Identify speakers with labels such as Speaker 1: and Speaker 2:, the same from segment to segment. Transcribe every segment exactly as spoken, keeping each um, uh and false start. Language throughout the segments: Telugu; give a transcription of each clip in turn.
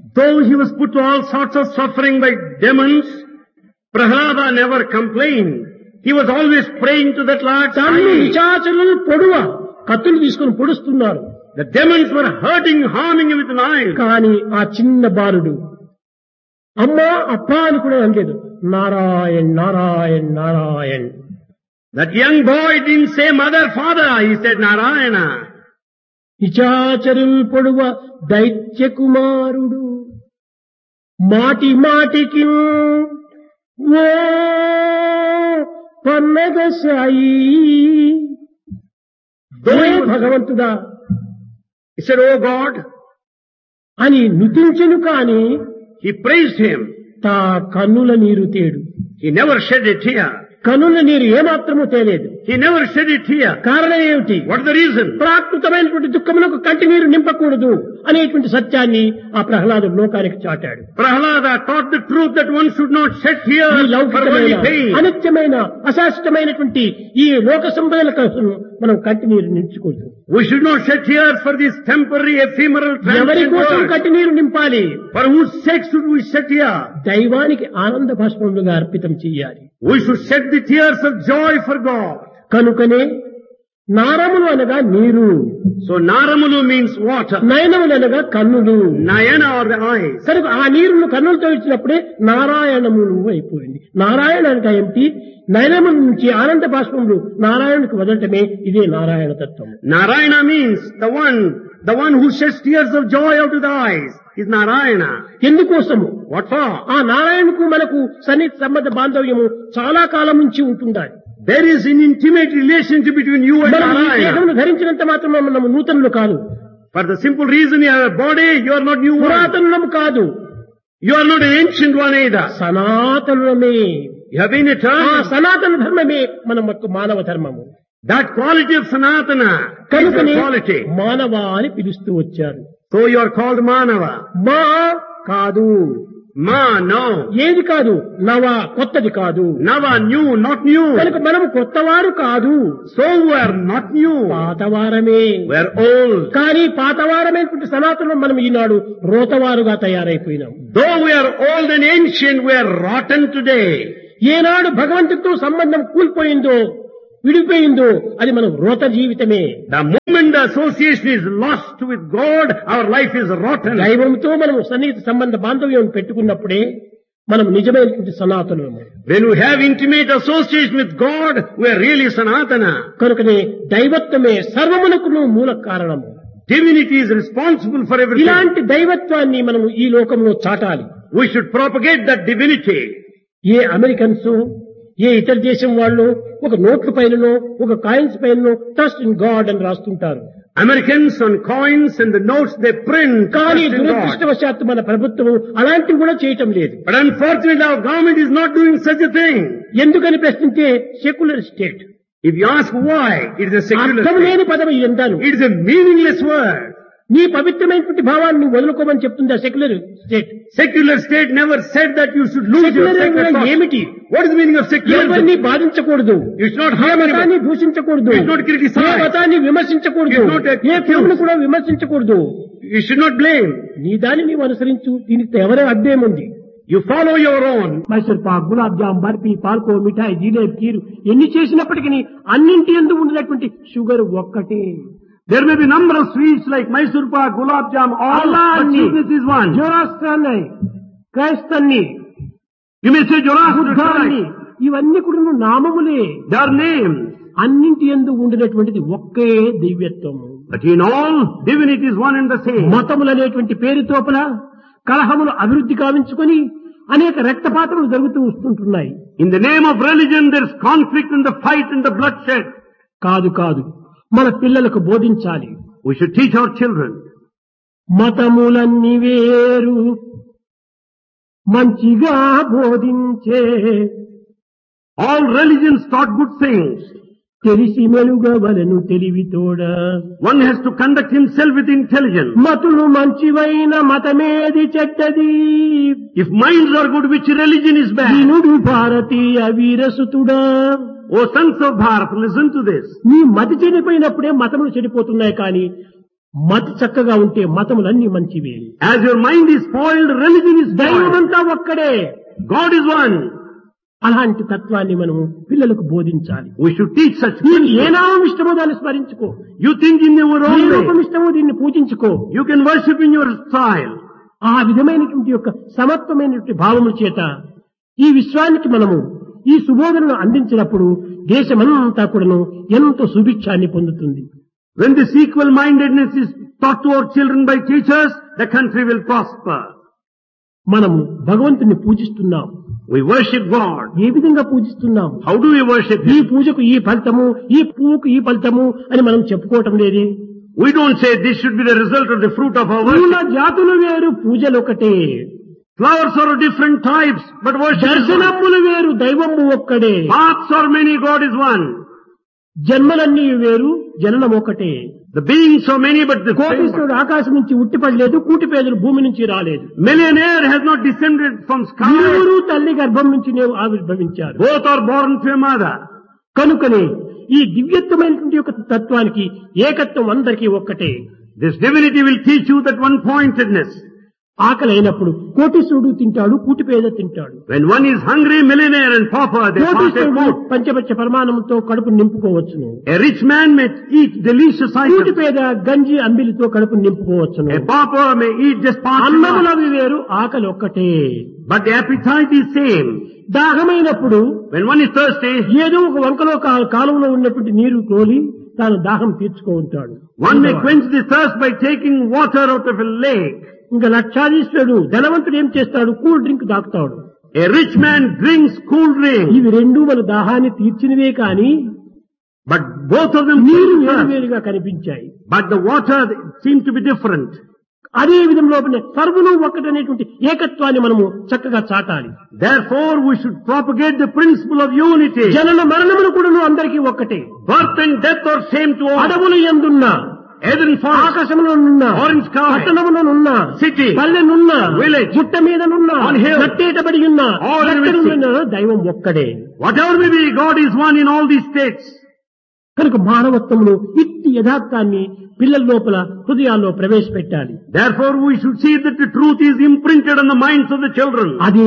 Speaker 1: Though he was put to all sorts of suffering by demons, Prahlada never complained. He was always praying to that Lord.
Speaker 2: తన్ను నిశాచరులు పొడువ కత్తులు తీసుకుని పొడుస్తున్నారు.
Speaker 1: The demons were hurting, harming him with knives.
Speaker 2: కానీ ఆ చిన్న బాలుడు అమ్మా అప్పా అని కూడా అనలేదు. Narayan Narayan Narayan.
Speaker 1: That young boy didn't say mother, father. He said Narayana.
Speaker 2: నిశాచరులు పొడువ దైత్య కుమారుడు మాటి మాటికి ఓ పన్నగ సాయి భగవంతుడా
Speaker 1: He said, oh God.
Speaker 2: అని నుతించెను కాని
Speaker 1: He praised him.
Speaker 2: తా కన్నుల నీరు తేడు.
Speaker 1: He never shed a tear.
Speaker 2: కన్నుల నీరు ఏమాత్రము తేలేదు.
Speaker 1: He never shed a tear.
Speaker 2: కారణం ఏమిటి?
Speaker 1: What is the reason?
Speaker 2: ప్రాకృతమైనటువంటి దుఃఖములకు కంటి నీరు నింపకూడదు అనేటువంటి సత్యాన్ని ఆ ప్రహ్లాదుడు లోకానికి చాటాడు.
Speaker 1: Prahlada taught the truth that one should not shed
Speaker 2: ఈ
Speaker 1: tears for
Speaker 2: లౌకికమైన
Speaker 1: only pain.
Speaker 2: అనిత్యమైన అశాశ్వతమైనటువంటి ఈ లోక సంపదల కోసం మనం కంటి నీరు నింపుకూడదు.
Speaker 1: We should not shed tears for this temporary, ephemeral,
Speaker 2: ఎవరి
Speaker 1: transient
Speaker 2: కోసం
Speaker 1: world.
Speaker 2: కంటి నీరు నింపాలి?
Speaker 1: For whose sake should we shed tears?
Speaker 2: దైవానికి ఆనంద భాష్పములుగా అర్పితం చెయ్యాలి.
Speaker 1: We should shed the tears of joy for God.
Speaker 2: కనుకనే నారములు అనగా నీరు,
Speaker 1: So Naramulu means water.
Speaker 2: నయనములు అనగా కన్నులు.
Speaker 1: Nayana are the eyes.
Speaker 2: కనుక ఆ నీరును కన్నులతో ఇచ్చినప్పుడే నారాయణములు అయిపోయింది. నారాయణ అంటే ఏమిటి? నయనముల నుంచి ఆనంద బాష్పములు నారాయణకు వదలటమే ఇదే నారాయణ తత్వం.
Speaker 1: Narayana means the one, the one who sheds tears of joy out of the eyes is Narayana.
Speaker 2: ఎందుకోసము?
Speaker 1: What for?
Speaker 2: ఆ నారాయణకు మనకు సన్నిహిత సంబంధ బాంధవ్యము చాలా కాలం నుంచి ఉంటుండాలి.
Speaker 1: There is an intimate relationship between you and
Speaker 2: మనం ఈ
Speaker 1: Narayana.
Speaker 2: దేహమును ధరించినంత మాత్రమే మనము నూతనులు కాదు,
Speaker 1: For the simple reason you have a body, you are not new one.
Speaker 2: పురాతనులము కాదు,
Speaker 1: You are not an ancient one either.
Speaker 2: సనాతనులమే.
Speaker 1: You have been
Speaker 2: ఆ
Speaker 1: eternal.
Speaker 2: సనాతన ధర్మమే మన యొక్క మానవ ధర్మము.
Speaker 1: That quality of Sanatana is
Speaker 2: కనుకనే
Speaker 1: the quality.
Speaker 2: మానవ అని పిలుస్తూ వచ్చారు.
Speaker 1: So you are called Manava.
Speaker 2: మా కాదు,
Speaker 1: Ma, no.
Speaker 2: ఏది కాదు, నవ కొత్తది కాదు.
Speaker 1: Nava, new, not new.
Speaker 2: కనుక మనము కొత్తవారు కాదు,
Speaker 1: So we are not new.
Speaker 2: పాతవారమే.
Speaker 1: We are old.
Speaker 2: కానీ పాతవారమైనటువంటి సనాతనం మనం ఈనాడు రోతవారుగా తయారైపోయినాం.
Speaker 1: Though we are old and ancient, we are rotten today.
Speaker 2: ఏనాడు భగవంతుడితో సంబంధం కూలిపోయిందో, విడిపోయిందో అది మనం రోత జీవితమే.
Speaker 1: The moment the association is lost with God, our life is rotten.
Speaker 2: దైవంతో మనం సన్నిహిత సంబంధ బాంధవ్యం పెట్టుకున్నప్పుడే మనం నిజమైనటువంటి సనాతనము.
Speaker 1: When we have intimate association with God, we are really Sanatana.
Speaker 2: కనుకనే దైవత్వమే సర్వమునకును మూల కారణము.
Speaker 1: Divinity is responsible for everything.
Speaker 2: ఇలాంటి దైవత్వాన్ని మనం ఈ లోకంలో చాటాలి.
Speaker 1: We should propagate that divinity.
Speaker 2: A Americans, ఏ ఇతర దేశం వాళ్ళు ఒక నోట్ల పైననో ఒక కాయిన్స్ పైననో ట్రస్ట్ ఇన్ గాడ్ అని రాస్తుంటారు.
Speaker 1: Americans on coins and the notes they print.
Speaker 2: కానీ
Speaker 1: trust in God.
Speaker 2: దురదృష్టవశాత్తు మన ప్రభుత్వం అలాంటివి కూడా చేయటం లేదు.
Speaker 1: But unfortunately our government is not doing such a thing.
Speaker 2: ఎందుకని ప్రశ్నించే secular state.
Speaker 1: If you ask why, it is a secular
Speaker 2: అర్థం
Speaker 1: state.
Speaker 2: లేని పదం ఇదంతాను.
Speaker 1: It is a meaningless word.
Speaker 2: నీ పవిత్రమైనటువంటి భావాన్ని వదులుకోమని చెప్తుంది ఆ secular state.
Speaker 1: Secular state never said that you should lose your
Speaker 2: secular
Speaker 1: sacred thoughts.
Speaker 2: ఏమిటి?
Speaker 1: What is the meaning of
Speaker 2: ఎవరిని
Speaker 1: secularism?
Speaker 2: బాధించకూడదు,
Speaker 1: You should not
Speaker 2: A
Speaker 1: harm
Speaker 2: మతాన్ని
Speaker 1: anyone.
Speaker 2: దూషించకూడదు,
Speaker 1: You should not criticize.
Speaker 2: ఏ మతాన్ని విమర్శించకూడదు,
Speaker 1: You should not accuse.
Speaker 2: ఏ ప్రభుని కూడా విమర్శించకూడదు.
Speaker 1: You should not blame.
Speaker 2: నీ దాన్ని నీవు అనుసరించు, దీనికి ఎవరే అడ్డేముంది?
Speaker 1: You follow your own.
Speaker 2: Mysore Pak, gulab jam, barfi, పాల్కో, మిఠాయి, జిలేబీ, కీరు ఎన్ని చేసినప్పటికీ అన్నింటి యందు ఉండినటువంటి షుగర్ ఒక్కటే.
Speaker 1: There may be number of sweets like Mysore pak, gulab jam, all, but sweetness is one.
Speaker 2: జోరాస్ట్రాన్ని, క్రైస్తన్ని,
Speaker 1: You may say Zoroaster,
Speaker 2: బుద్ధాన్ని, ఇవన్నీ కూడా నామములే.
Speaker 1: they are names.
Speaker 2: అన్నింటి యందు ఉండినటువంటిది ఒకే దివ్యత్వము.
Speaker 1: But in all, divinity is one and the same.
Speaker 2: మతములు అనేటువంటి పేరు తోపల కలహములు అభివృద్ధి కావించుకొని అనేక రక్తపాతములు జరుగుతూ వస్తుంటున్నాయి.
Speaker 1: In the name of religion, there is conflict and the fight and the bloodshed.
Speaker 2: కాదు కాదు, మన పిల్లలకు బోధించాలి.
Speaker 1: We should teach our children.
Speaker 2: మతములన్నీ వేరు మంచిగా బోధించే,
Speaker 1: All religions taught good things.
Speaker 2: తెలిసి మెలుగవలను తెలివితోడ.
Speaker 1: One has to conduct himself with intelligence.
Speaker 2: మతులు మంచివైన మతమేది చెడ్డది.
Speaker 1: If minds are good, which religion is bad?
Speaker 2: వినుడు భారతీయ వీరసుతుడా.
Speaker 1: O sons of Bharat, listen to this.
Speaker 2: నీ మతి చెడిపోయినప్పుడే మతములు చెడిపోతున్నాయి, కానీ మతి చక్కగా ఉంటే మతములన్నీ మంచివే.
Speaker 1: As your mind is spoiled, religion is spoiled.
Speaker 2: దైవమంతా ఒక్కడే,
Speaker 1: God is one.
Speaker 2: అలాంటి తత్వాన్ని మనము పిల్లలకు బోధించాలి.
Speaker 1: We should teach such
Speaker 2: నీకు ఏ
Speaker 1: things.
Speaker 2: నామం ఇష్టమో దాన్ని స్మరించుకో,
Speaker 1: You think in your
Speaker 2: A
Speaker 1: own
Speaker 2: రూపం
Speaker 1: way.
Speaker 2: ఇష్టమో దీన్ని పూజించుకో.
Speaker 1: You can worship in your style.
Speaker 2: ఆ విధమైనటువంటి యొక్క సమత్వమైనటువంటి భావముల చేత ఈ విశ్వానికి మనము ఈ సుబోధనను అందించినప్పుడు దేశమంతా కూడాను ఎంతో సుభిక్షాన్ని పొందుతుంది.
Speaker 1: When this equal mindedness is taught to our children by teachers, the country will prosper.
Speaker 2: మనము భగవంతుని పూజిస్తున్నాం.
Speaker 1: We worship God.
Speaker 2: ఏ విధంగా పూజిస్తున్నాం?
Speaker 1: How do we worship
Speaker 2: ఈ
Speaker 1: Him?
Speaker 2: పూజకు ఈ ఫలితము, ఈ పువ్వుకు ఈ ఫలితము అని మనం చెప్పుకోవటం లేదే.
Speaker 1: We don't say this should be the result of the fruit of our
Speaker 2: పూల
Speaker 1: worship.
Speaker 2: జాతులు వేరు, పూజలు ఒకటే.
Speaker 1: Flowers are of different types, but worship is one.
Speaker 2: దర్శనములు వేరు, దైవము ఒక్కడే.
Speaker 1: Paths are many, God is one.
Speaker 2: జన్మలన్నీ వేరు, జననం ఒకటే.
Speaker 1: The beings are many, but the same.
Speaker 2: కోటీశ్వరుడు ఆకాశం నుంచి ఉట్టిపడలేదు, కూటి పేదలు భూమి నుంచి రాలేదు.
Speaker 1: Millionaire has not descended from sky.
Speaker 2: ఇరువురు తల్లి గర్భం నుంచి నేను ఆవిర్భవించారు.
Speaker 1: Both are born to a mother.
Speaker 2: కనుకనే ఈ దివ్యత్వమైనటువంటి యొక్క తత్వానికి ఏకత్వం అందరికీ ఒక్కటే.
Speaker 1: This divinity will teach you that one-pointedness.
Speaker 2: ఆకలి అయినప్పుడు కోటీశ్వరుడు తింటాడు, కూటి పేద తింటాడు.
Speaker 1: When one is hungry, millionaire and pauper, they pass a
Speaker 2: కోటీశ్వరుడు
Speaker 1: food.
Speaker 2: పంచపచ్చ పరిమాణంతో కడుపు నింపుకోవచ్చును.
Speaker 1: A rich man may eat delicious
Speaker 2: Kooti
Speaker 1: items.
Speaker 2: పేద గంజి అంబిలితో కడుపు నింపుకోవచ్చును.
Speaker 1: A pauper may eat just parts.
Speaker 2: అన్నములవి వేరు, ఆకలి ఒక్కటే.
Speaker 1: But the appetite is same.
Speaker 2: దాహమైనప్పుడు
Speaker 1: When one is thirsty,
Speaker 2: ఏదో ఒక వంకలో కా- కాలువలో ఉన్నటువంటి నీరు కోలి తాను దాహం తీర్చుకో ఉంటాడు.
Speaker 1: one may quench the thirst by taking water out of a lake.
Speaker 2: ఇంకా లక్షాధీశ్వరుడు ధనవంతుడు ఏం చేస్తాడు? Cool drink దాకుతాడు.
Speaker 1: A rich man drinks cool drink.
Speaker 2: ఇవి రెండు మన దాహాన్ని తీర్చినవే కాని
Speaker 1: But both of them
Speaker 2: నీరు
Speaker 1: quench
Speaker 2: వేరు
Speaker 1: thirst.
Speaker 2: వేరుగా కనిపించాయి.
Speaker 1: But the water seems to be different.
Speaker 2: అదే విధంలో సర్వులు ఒక్కటనేటువంటి ఏకత్వాన్ని మనము చక్కగా చాటాలి.
Speaker 1: Therefore, we should propagate the principle of unity.
Speaker 2: జనన మరణములు కూడా అందరికీ ఒక్కటే.
Speaker 1: Birth and death are same to all.
Speaker 2: అడవులు ఎందున్నా,
Speaker 1: Eden forest,
Speaker 2: ఆకాశంలోనున్నా,
Speaker 1: orange sky,
Speaker 2: పట్టణములోనున్నా,
Speaker 1: city,
Speaker 2: పల్లెనున్నా,
Speaker 1: village,
Speaker 2: గుట్ట మీదనున్నా,
Speaker 1: on hill,
Speaker 2: కట్టేటబడి ఉన్నా,
Speaker 1: all in
Speaker 2: ఎక్కడున్నా దైవం ఒక్కడే.
Speaker 1: whatever may be, God is one in all these states.
Speaker 2: కనుక మానవత్వమును ఇట్టి యథార్థాన్ని పిల్లల లోపల హృదయాల్లో ప్రవేశపెట్టాలి.
Speaker 1: Therefore, we should see that the truth is imprinted on the minds of the children.
Speaker 2: అదే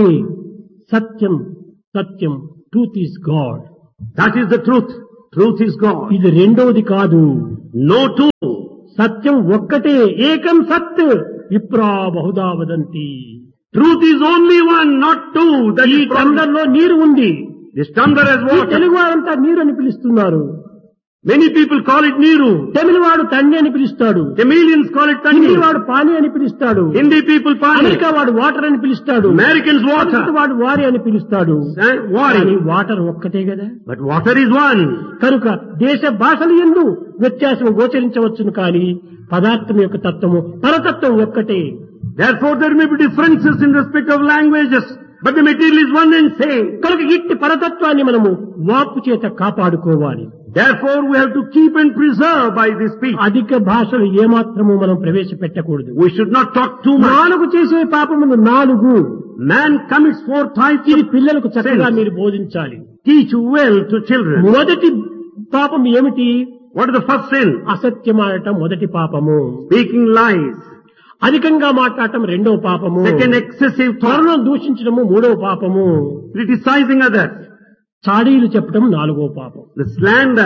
Speaker 2: సత్యం. సత్యం, truth is God.
Speaker 1: That is the truth. Truth is God.
Speaker 2: ఇది రెండవది కాదు.
Speaker 1: No two.
Speaker 2: సత్యం ఒక్కటే. ఏకం సత్ విప్రా Bahuda వదంతి.
Speaker 1: Truth is only one, not two. That
Speaker 2: ఈ
Speaker 1: is problem.
Speaker 2: టందర్లో నీరు ఉంది.
Speaker 1: This tumbler has
Speaker 2: ఈ
Speaker 1: water.
Speaker 2: తెలుగు వారంతా నీరు అని పిలుస్తున్నారు.
Speaker 1: Many people call it Niru.
Speaker 2: తమిళ వాడు తండ్రి అని పిలుస్తాడు.
Speaker 1: Tamilians call it
Speaker 2: Hindi
Speaker 1: Tandi.
Speaker 2: వాడు పాని అని పిలుస్తాడు.
Speaker 1: Hindi people Pani.
Speaker 2: అమెరికా వాడు వాటర్ అని పిలుస్తాడు.
Speaker 1: Americans
Speaker 2: సంస్కృత
Speaker 1: water.
Speaker 2: వాడు వారి అని పిలుస్తాడు.
Speaker 1: Eh,
Speaker 2: కానీ
Speaker 1: Wari.
Speaker 2: వాటర్ ఒక్కటే కదా.
Speaker 1: But water is one.
Speaker 2: కనుక దేశ భాషలు యందు వ్యత్యాసం గోచరించవచ్చును కానీ పదార్థం యొక్క తత్వము పరతత్వం ఒక్కటే.
Speaker 1: Therefore, there may be differences in respect of languages, but the material is one and same.
Speaker 2: కనుక ఇట్టి పరతత్వాన్ని మనము వాక్కు చేత కాపాడుకోవాలి.
Speaker 1: Therefore, we have to keep and preserve by this speech.
Speaker 2: అధిక భాషలు ఏమాత్రము మనం ప్రవేశపెట్టకూడదు.
Speaker 1: We should not talk too much.
Speaker 2: నాలుగు చేసే పాపములు నాలుగు.
Speaker 1: Man commits four types
Speaker 2: ఇది
Speaker 1: of
Speaker 2: పిల్లలకు చక్కగా
Speaker 1: sins.
Speaker 2: మీరు బోధించాలి.
Speaker 1: Teach well to children.
Speaker 2: మొదటి పాపం ఏమిటి?
Speaker 1: What is the first sin?
Speaker 2: అసత్యమాడటం మొదటి పాపము.
Speaker 1: Speaking lies.
Speaker 2: అధికంగా మాట్లాడటం రెండో పాపము.
Speaker 1: Second, excessive thought.
Speaker 2: త్వరలో దూషించడము మూడో పాపము.
Speaker 1: Criticizing others.
Speaker 2: చాడీలు చెప్పడం నాలుగో పాపం.
Speaker 1: The slander.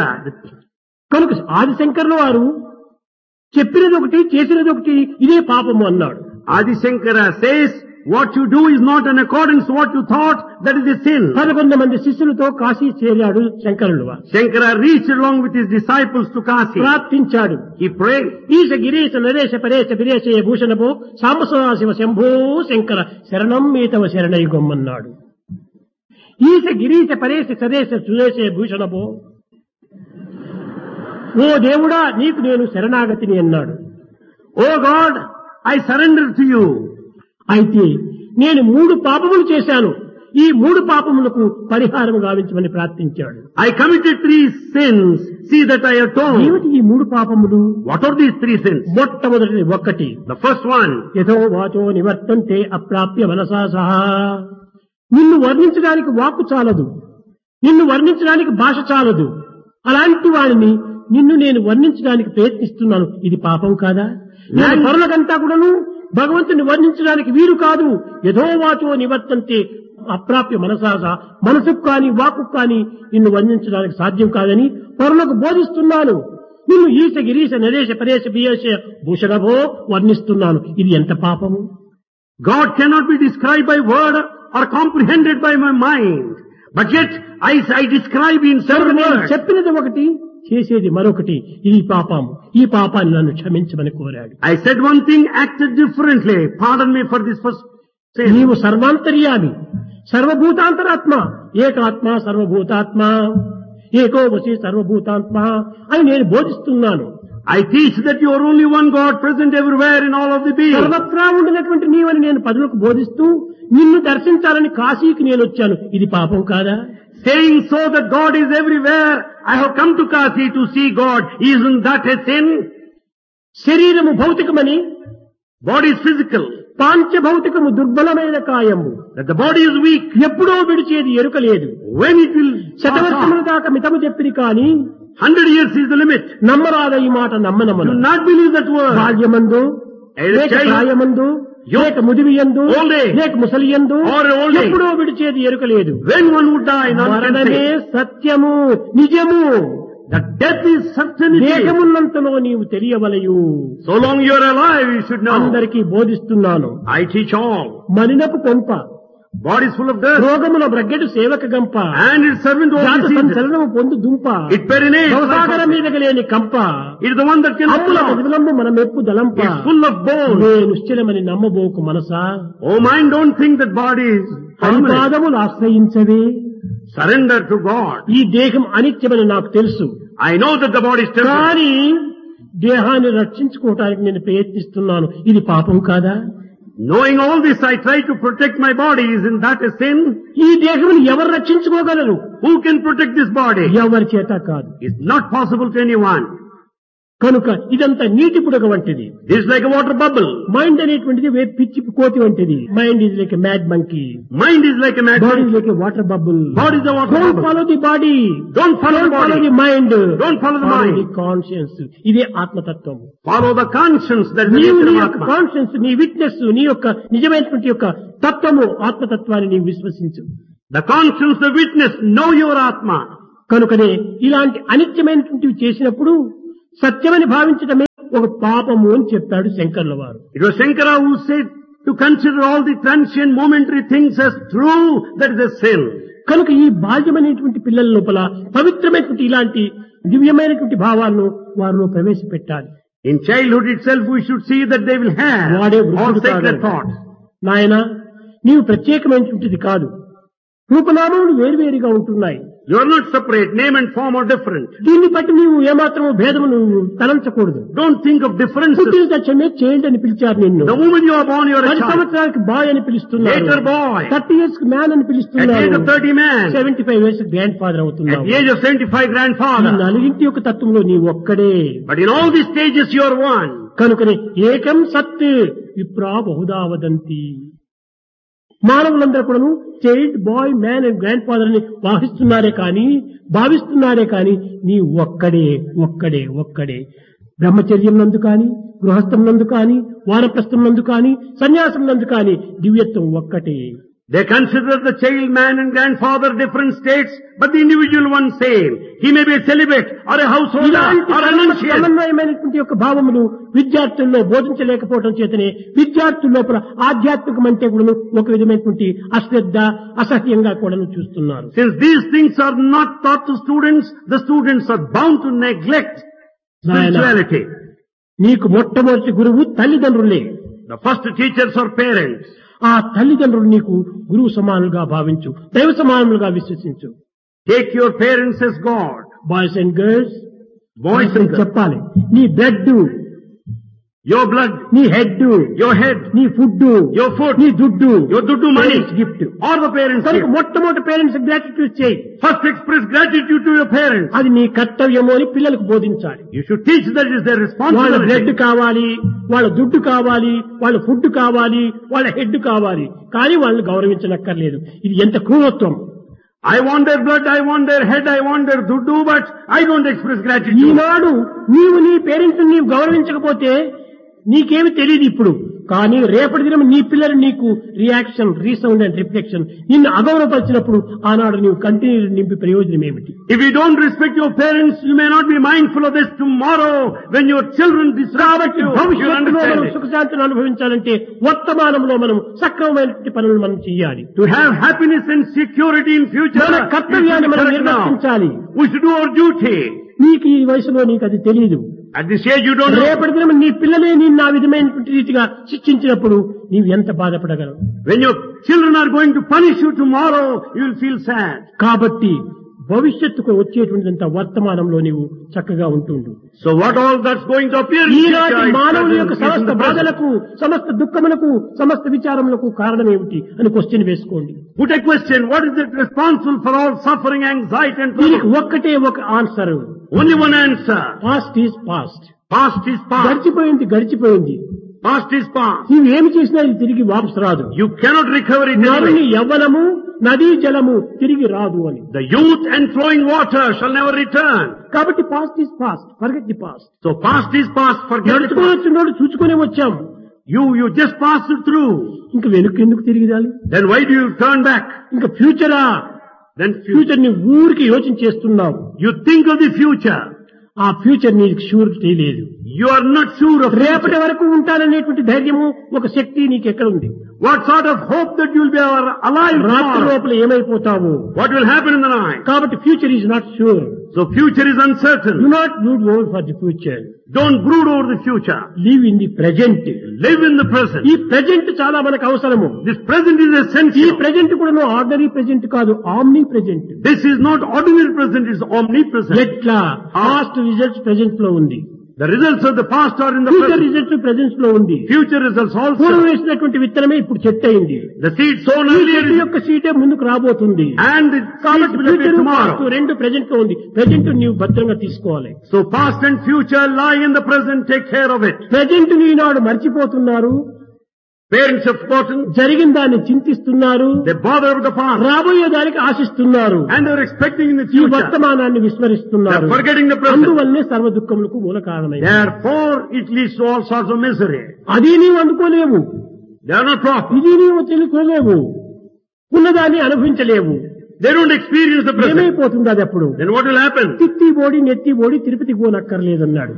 Speaker 2: కనుక ఆదిశంకర్ల వారు చెప్పినది ఒకటి, చేసినది ఒకటి, ఇదే పాపము అన్నాడు.
Speaker 1: Adi Shankara says, what you do is not in accordance to what you thought, that is a sin.
Speaker 2: పదకొండు మంది శిష్యులతో కాశీ చేరాడు శంకరులు వారు.
Speaker 1: Shankara reached along with his disciples to Kasi.
Speaker 2: ప్రార్థించాడు.
Speaker 1: He prayed.
Speaker 2: ఈశ గిరీశ నరేశ పరేశ విరేశయ భూషణభో సాంబసదాశివ శంభో శంకర శరణం మీతవ శరణయుగమ్మన్నాడు. ఈశ గిరీశ పరేశ సరేశ సురేశయ భూషణభో, ఓ దేవుడా నీకు నేను శరణాగతిని అన్నాడు.
Speaker 1: Oh God, I surrender to you.
Speaker 2: అయితే నేను మూడు పాపములు చేశాను, ఈ మూడు పాపములకు పరిహారం గావించమని ప్రార్థించాడు.
Speaker 1: I committed three sins. See that I atone.
Speaker 2: ఏమిటి ఈ మూడు పాపములు?
Speaker 1: What are these three sins?
Speaker 2: మొట్టమొదటిది ఒక్కటి,
Speaker 1: The first one,
Speaker 2: యథో వాచో నివర్తంతే అప్రాప్య మనసా సహా. నిన్ను వర్ణించడానికి వాక్కు చాలదు, నిన్ను వర్ణించడానికి భాష చాలదు. అలాంటి వాడిని నిన్ను నేను వర్ణించడానికి ప్రయత్నిస్తున్నాను, ఇది పాపం కాదా? నేను పరులకంతా కూడాను భగవంతుని వర్ణించడానికి వీలు కాదు. యథోవాచో నివర్తంతే అప్రాప్య మనసాస, మనసుకు కాని వాక్కు కాని నిన్ను వర్ణించడానికి సాధ్యం కాదని పరులకు బోధిస్తున్నాను. నిన్ను ఈశ గిరీశ నరేశ పరేశ బియేశ భూషణభో వర్ణిస్తున్నాను, ఇది ఎంత పాపము?
Speaker 1: God cannot be described by word or comprehended by my mind. But yet, I, I describe in several
Speaker 2: నేను
Speaker 1: words.
Speaker 2: చెప్పినది ఒకటి, చేసేది మరొకటి. ఇది పాపం. ఈ పాపాన్ని నన్ను క్షమించమని కోరాడు.
Speaker 1: I said one thing, acted differently. Pardon me for this first sin.
Speaker 2: నీవు సర్వాంతర్యామి, సర్వభూతాంతరాత్మ, ఏకాత్మ సర్వభూతాత్మ, ఏకో వసి సర్వభూతాత్మ అని నేను బోధిస్తున్నాను.
Speaker 1: I teach that you are only one God present everywhere in all of the beings.
Speaker 2: సర్వత్రా ఉండినటువంటి నీవని నేను పదులకు బోధిస్తూ నిన్ను దర్శించాలని కాశీకి నేను వచ్చాను, ఇది పాపం కాదా?
Speaker 1: Saying so that God is everywhere, I have come to Kasi to see God. Isn't that a sin?
Speaker 2: శరీరము భౌతికమని,
Speaker 1: Body is physical.
Speaker 2: పాంచభౌతికము దుర్బలమైన కాయము,
Speaker 1: That the body is weak.
Speaker 2: ఎప్పుడో విడిచేది ఎరుక లేదు.
Speaker 1: When it will
Speaker 2: శతవర్షముల దాకా మితము చెప్పిరి కాని
Speaker 1: Hundred years is the limit.
Speaker 2: నమ్మరాద ఈ మాట నమ్మనమ్మను.
Speaker 1: Do not believe that word.
Speaker 2: బాల్యమందు, లేక ప్రాయమందు, లేక ముదివియందు,
Speaker 1: Old age.
Speaker 2: లేక ముసలియందు
Speaker 1: Or old age.
Speaker 2: ఎప్పుడో విడిచేది ఎరుక లేదు.
Speaker 1: When one would die, none can
Speaker 2: మరణమే
Speaker 1: say.
Speaker 2: సత్యము, నిజము.
Speaker 1: That death is certainty.
Speaker 2: దేహమున్నంతలో నీవు తెలియవలయు.
Speaker 1: So long you are alive, you should know.
Speaker 2: అందరికీ బోధిస్తున్నాను.
Speaker 1: I teach all.
Speaker 2: మలినపు కొంప,
Speaker 1: Body is full of dirt.
Speaker 2: రోగముల బ్రగ్గెడు సేవక గంప,
Speaker 1: And its servant
Speaker 2: జాత
Speaker 1: all diseases.
Speaker 2: సంచలనము పొందు దుంప,
Speaker 1: It perinates.
Speaker 2: భవసాగర మీదకి లేని కంప,
Speaker 1: It is the one that can
Speaker 2: అమ్ముల
Speaker 1: flow.
Speaker 2: ప్రతిఫలంబు మన మెప్పు దళంప.
Speaker 1: It's full of bones.
Speaker 2: నే నిశ్చలమని నమ్మబోకు మనసా,
Speaker 1: Oh mind, don't think that body is permanent.
Speaker 2: హరిపాదములు ఆశ్రయించవే.
Speaker 1: Surrender to God.
Speaker 2: ఈ దేహం అనిత్యమని నాకు తెలుసు,
Speaker 1: I know that the body is temporary.
Speaker 2: కానీ దేహాన్ని రక్షించుకోవటానికి నేను ప్రయత్నిస్తున్నాను, ఇది పాపం కాదా?
Speaker 1: Knowing all this, I try to protect my body. Isn't that a sin?
Speaker 2: ఈ దేహమును ఎవరు రక్షించుకోగలరు?
Speaker 1: Who can protect this body?
Speaker 2: ఎవరి చేత కాదు.
Speaker 1: It's not possible to anyone.
Speaker 2: కనుక ఇదంతా నీటి పుడక వంటిది.
Speaker 1: This is like a water bubble.
Speaker 2: Mind అనేటువంటిది వే పిచ్చి కోతి వంటిది. Mind is like mad monkey,
Speaker 1: Mind is like a
Speaker 2: body
Speaker 1: magnet.
Speaker 2: Is like water bubble.
Speaker 1: Body is a water
Speaker 2: don't
Speaker 1: bubble.
Speaker 2: Follow the body,
Speaker 1: Don't follow the
Speaker 2: follow the
Speaker 1: body.
Speaker 2: Mind,
Speaker 1: Don't follow the mind.
Speaker 2: The conscience. ఇదే ఆత్మతత్వం.
Speaker 1: Follow the conscience that is the
Speaker 2: నీవు
Speaker 1: nature
Speaker 2: నీ
Speaker 1: of
Speaker 2: యొక్క
Speaker 1: Atma.
Speaker 2: కాన్షియన్స్, నీ విట్నెస్, నీ యొక్క నిజమైనటువంటి యొక్క తత్వము, ఆత్మతత్వాన్ని నీవు విశ్వసించు.
Speaker 1: The conscience, the witness, know your Atma.
Speaker 2: కనుకనే ఇలాంటి అనిత్యమైనటువంటివి చేసినప్పుడు సత్యమని భావించడమే ఒక పాపము అని చెప్పాడు శంకర్ల వారు.
Speaker 1: It was Shankara who said to consider all the transient momentary things as true, that is a sin.
Speaker 2: కనుక ఈ బాల్యమైనటువంటి పిల్లల లోపల పవిత్రమైనటువంటి ఇలాంటి దివ్యమైనటువంటి భావాలను వారిలో ప్రవేశపెట్టాలి.
Speaker 1: In childhood itself we should see that they will have
Speaker 2: వాడే
Speaker 1: all
Speaker 2: వృద్ధుడు
Speaker 1: sacred
Speaker 2: కాదు.
Speaker 1: thoughts.
Speaker 2: నాయన, నీవు ప్రత్యేకమైనటువంటిది కాదు, రూపనామములు వేరువేరుగా ఉంటున్నాయి.
Speaker 1: You are not separate, name and form are different.
Speaker 2: దీన్ని బట్టి నీవు ఏమాత్రము భేదము నువ్వు తలంచకూడదు.
Speaker 1: Don't think of differences.
Speaker 2: పుట్టిన తక్షణమే చైల్డ్ అని పిలిచారు నిన్ను.
Speaker 1: The moment you are born, you are a
Speaker 2: పది
Speaker 1: child.
Speaker 2: సంవత్సరాలకి బాయ్ అని పిలుస్తున్నారు.
Speaker 1: Later boy.
Speaker 2: థర్టీ ఇయర్స్ కి మ్యాన్ అని
Speaker 1: At the age
Speaker 2: పిలుస్తున్నారు.
Speaker 1: of thirty man.
Speaker 2: Seventy five years grand father
Speaker 1: At
Speaker 2: అవుతున్నావు.
Speaker 1: the age of seventy-five,
Speaker 2: ఈ
Speaker 1: grandfather.
Speaker 2: నలుగింటి యొక్క తత్వంలో నీ ఒక్కడే.
Speaker 1: But in all these stages you are one.
Speaker 2: కనుకనే ఏకం సత్ విప్రా బహుదా వదంతి. మానవులందరూ కూడాను child, bye, man and grand father అని భావిస్తున్నారే కానీ భావిస్తున్నారే కానీ నీ ఒక్కడే ఒక్కడే ఒక్కడే. బ్రహ్మచర్యం నందు కానీ, గృహస్థం నందు కానీ, వానప్రస్థం నందు కానీ, సన్యాసం నందు కానీ దివ్యత్వం ఒక్కటే.
Speaker 1: They consider the child, man and grandfather different states, but the individual one same. He may be a celibate or a householder
Speaker 2: ఇలాంటి
Speaker 1: or a renunciate.
Speaker 2: సమన్వయమైనటువంటి యొక్క భావములు విద్యార్థుల్లో బోధించలేకపోవడం చేతనే విద్యార్థుల లోపల ఆధ్యాత్మికం అంటే కూడా ఒక విధమైనటువంటి అశ్రద్ధ, అసహ్యంగా కూడా చూస్తున్నారు.
Speaker 1: Since these things are not taught to students, the students are bound to neglect spirituality.
Speaker 2: నీకు మొట్టమొదటి గురువు తల్లిదండ్రులే.
Speaker 1: The first teachers are parents.
Speaker 2: ఆ తల్లిదండ్రులు నీకు గురువు సమానులుగా భావించు, దైవ సమానులుగా విశ్వసించు.
Speaker 1: Take your parents as God.
Speaker 2: Boys and girls,
Speaker 1: Boys and girls.
Speaker 2: చెప్పాలి, నీ బ్లడ్,
Speaker 1: Your blood,
Speaker 2: నీ హెడ్,
Speaker 1: your head,
Speaker 2: నీ ఫుడ్,
Speaker 1: your food,
Speaker 2: నీ దుడ్డు,
Speaker 1: your dudu money,
Speaker 2: gift.
Speaker 1: or the parents'
Speaker 2: కనుక
Speaker 1: gift.
Speaker 2: మొట్టమొదటి పేరెంట్స్ గ్రాటిట్యూడ్ చేయి.
Speaker 1: First express gratitude to your parents.
Speaker 2: అది నీ కర్తవ్యము అని పిల్లలకు బోధించాలి.
Speaker 1: You should teach that it is their
Speaker 2: వాళ్ళ బ్లడ్
Speaker 1: responsibility.
Speaker 2: కావాలి, వాళ్ళ దుడ్డు కావాలి, వాళ్ళ ఫుడ్ కావాలి, వాళ్ళ హెడ్ కావాలి, కానీ వాళ్ళని గౌరవించనక్కర్లేదు. ఇది ఎంత క్రూరత్వం.
Speaker 1: I want their blood, I want their head, I want their dudu, but I don't express gratitude.
Speaker 2: ఈనాడు నీవు నీ పేరెంట్స్ నీవు గౌరవించకపోతే నీకేమి తెలియదు ఇప్పుడు. కానీ రేపటి దినం నీ పిల్లలు నీకు రియాక్షన్, రీసౌండ్ అండ్ రిఫ్లెక్షన్ నిన్ను అగౌరవపరిచినప్పుడు ఆనాడు నీవు కంటిన్యూ నింపి ప్రయోజనం ఏమిటి?
Speaker 1: If you don't respect your parents, you may not be mindful of this tomorrow when your children disrespect you.
Speaker 2: భవిష్యత్తులో మనం సుఖశాంతిని అనుభవించాలంటే వర్తమానంలో మనం సక్రమమైన పనులు మనం చేయాలి.
Speaker 1: To have happiness and security in future,
Speaker 2: మన కర్తవ్యాన్ని మనం నిర్వర్తించాలి.
Speaker 1: we should do our duty.
Speaker 2: నీకు ఈ వయసులో నీకు అది తెలియదు.
Speaker 1: At this age you don't know.
Speaker 2: రేపటి దినం నీ పిల్లలే నిన్ను ఆ విధమైనటువంటి రీతిగా శిక్షించినప్పుడు నీవు ఎంత బాధపడగలవు?
Speaker 1: When your children are going to punish you tomorrow, you will feel sad.
Speaker 2: కాబట్టి భవిష్యత్తుకు వచ్చేటువంటింత వర్తమానంలో నీవు చక్కగా ఉంటుండు.
Speaker 1: So what all that's going to appear in
Speaker 2: ఈనాటి
Speaker 1: future is
Speaker 2: మానవుల యొక్క
Speaker 1: present,
Speaker 2: సమస్త
Speaker 1: is in the present.
Speaker 2: బాధలకు, సమస్త దుఃఖములకు, సమస్త విచారములకు కారణం ఏమిటి అని క్వశ్చన్ వేసుకోండి.
Speaker 1: Put a question, what is it responsible for all suffering, anxiety and
Speaker 2: దీనికి
Speaker 1: trouble?
Speaker 2: ఒక్కటే ఒక answer.
Speaker 1: Only one answer.
Speaker 2: Past is past.
Speaker 1: Past is past.
Speaker 2: గడిచిపోయింది గడిచిపోయింది.
Speaker 1: Past is past.
Speaker 2: నీవు ఏమి చేసినా ఇది తిరిగి వాపసు రాదు.
Speaker 1: You cannot recover it
Speaker 2: నరుని
Speaker 1: anyway.
Speaker 2: యవ్వనము, నదీ జలము తిరిగి రాదు అని.
Speaker 1: The youth and flowing water shall never return.
Speaker 2: కాబట్టి past is past, forget the past.
Speaker 1: So past is past, forget the
Speaker 2: నడుచుకుని
Speaker 1: past.
Speaker 2: వచ్చినోడు చూచుకునే వచ్చాం.
Speaker 1: You, you just passed it through.
Speaker 2: ఇంకా వెనుక ఎందుకు తిరిగిదాలి?
Speaker 1: Then why do you turn back?
Speaker 2: ఇంకా ఫ్యూచరా?
Speaker 1: Then future.
Speaker 2: ఫ్యూచర్ ని ఊరికి యోచన చేస్తున్నావు.
Speaker 1: You think of the future.
Speaker 2: ఆ ఫ్యూచర్ నీకు షూరిటీ లేదు.
Speaker 1: You are not sure of
Speaker 2: రేపటి
Speaker 1: future.
Speaker 2: వరకు ఉంటాననేటువంటి ధైర్యము, ఒక శక్తి నీకు ఎక్కడ ఉంది?
Speaker 1: What sort of hope that you will be alive
Speaker 2: రాత్రి
Speaker 1: tomorrow?
Speaker 2: లోపల ఏమైపోతావు?
Speaker 1: What will happen in the night?
Speaker 2: కాబట్టి future is not sure.
Speaker 1: So future is uncertain.
Speaker 2: Do not brood over for the future.
Speaker 1: Don't brood over the future.
Speaker 2: Live in the present.
Speaker 1: Live in the present.
Speaker 2: ఈ ప్రెజెంట్ చాలా మనకు అవసరము.
Speaker 1: This present is
Speaker 2: ఈ
Speaker 1: essential.
Speaker 2: ప్రెజెంట్ కూడా ఆర్డినరీ ప్రెజెంట్ కాదు, omni present.
Speaker 1: This is not ordinary present, it is omnipresent.
Speaker 2: ఎట్లా? పాస్ట్ రిజల్ట్స్ ప్రెజెంట్ లో ఉంది,
Speaker 1: The results of the past are in the
Speaker 2: future
Speaker 1: present.
Speaker 2: Results present లో ఉంది.
Speaker 1: Future results
Speaker 2: పూర్వం
Speaker 1: also.
Speaker 2: వేసినటువంటి విత్తనమే ఇప్పుడు చెట్టు అయింది.
Speaker 1: The seed sown
Speaker 2: ఈ
Speaker 1: earlier
Speaker 2: చెట్టు
Speaker 1: is-
Speaker 2: యొక్క సీటే ముందుకు రాబోతుంది.
Speaker 1: and the
Speaker 2: కాబట్టి
Speaker 1: seeds will appear
Speaker 2: future
Speaker 1: tomorrow.
Speaker 2: Past రెండు ప్రెజెంట్ లో ఉంది. ప్రెజెంట్ నీవు భద్రంగా తీసుకోవాలి.
Speaker 1: So past and future lie in the present, take care of it.
Speaker 2: Present ఈనాడు మర్చిపోతున్నారు,
Speaker 1: Parents have forgotten,
Speaker 2: జరిగిన దాన్ని చింతిస్తున్నారు,
Speaker 1: they bother with the past,
Speaker 2: రాబోయే దానికి ఆశిస్తున్నారు,
Speaker 1: and they are expecting in the
Speaker 2: ఈ
Speaker 1: future.
Speaker 2: వర్తమానాన్ని
Speaker 1: They
Speaker 2: విస్మరిస్తున్నారు.
Speaker 1: are forgetting the present.
Speaker 2: అందువల్లే సర్వ దుఃఖములకు మూల కారణమైంది.
Speaker 1: Therefore, it leads to all sorts of misery.
Speaker 2: అది నీవు అందుకోలేవు,
Speaker 1: They are not proper.
Speaker 2: ఇది నీవు తెలుసుకోలేవు, ఉన్నదాన్ని అనుభవించలేవు.
Speaker 1: They don't experience the present.
Speaker 2: ఏమైపోతుంది అది అప్పుడు?
Speaker 1: Then what will happen?
Speaker 2: తిత్తి బోడి నెత్తి బోడి తిరుపతికి పోనక్కర్లేదన్నాడు.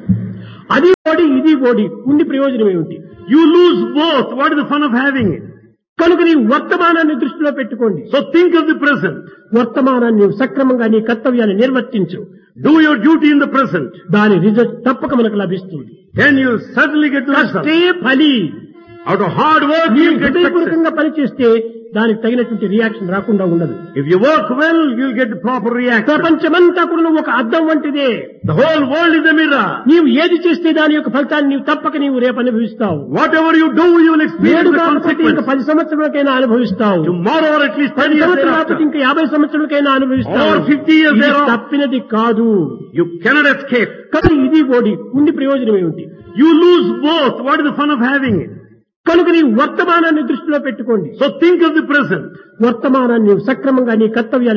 Speaker 2: అది బోడి ఇది బోడి ఉండి ప్రయోజనం ఏమిటి?
Speaker 1: You lose both. What is the fun of having it?
Speaker 2: కనుక నీ వర్తమానాన్ని దృష్టిలో పెట్టుకోండి.
Speaker 1: So think of the present.
Speaker 2: వర్తమానాన్ని నీవు సక్రమంగా నీ కర్తవ్యాన్ని నిర్వర్తించు.
Speaker 1: Do your duty in the present.
Speaker 2: దాని రిజల్ట్ తప్పక మనకు లభిస్తుంది.
Speaker 1: Then you will certainly get the result.
Speaker 2: కష్టే ఫలి.
Speaker 1: Out of hard work, you
Speaker 2: నీవు
Speaker 1: will get success.
Speaker 2: హృదయపూర్వకంగా పనిచేస్తే దానికి తగినటువంటి రియాక్షన్ రాకుండా ఉండదు.
Speaker 1: If you work well, you will get the proper reaction.
Speaker 2: ప్రపంచమంతా కూడా నువ్వు ఒక అద్దం వంటిదే.
Speaker 1: The whole world is a mirror.
Speaker 2: నీవు ఏది చేస్తే దాని యొక్క ఫలితాన్ని నీవు తప్పక నీవు రేపు అనుభవిస్తావు.
Speaker 1: Whatever you do, you will experience
Speaker 2: ఏడు
Speaker 1: the
Speaker 2: కాకపోతే ఇంకా
Speaker 1: consequence.
Speaker 2: పది సంవత్సరాలకైనా అనుభవిస్తావు.
Speaker 1: Tomorrow or at least
Speaker 2: పది
Speaker 1: ten years
Speaker 2: సంవత్సరాలు కాకపోతే
Speaker 1: thereafter.
Speaker 2: ఇంకా యాభై సంవత్సరాలకైనా అనుభవిస్తావు.
Speaker 1: Or fifty years
Speaker 2: ఇది
Speaker 1: thereafter.
Speaker 2: తప్పినది కాదు.
Speaker 1: You cannot escape.
Speaker 2: కానీ ఇది బోడి ఉండి ప్రయోజనం ఏమిటి?
Speaker 1: You lose both. What is the fun of having it?
Speaker 2: కనుక నీ వర్తమానాన్ని దృష్టిలో పెట్టుకోండి.
Speaker 1: So think of the present.
Speaker 2: వర్తమానాన్ని నీవు సక్రమంగా నీ కర్తవ్యాన్ని